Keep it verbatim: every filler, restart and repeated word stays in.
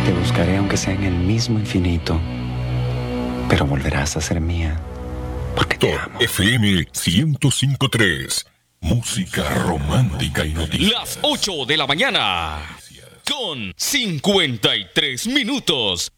Te buscaré aunque sea en el mismo infinito, pero volverás a ser mía, porque te amo. F M ciento cinco punto tres. Música romántica y noticias. Las ocho de la mañana, con cincuenta y tres minutos.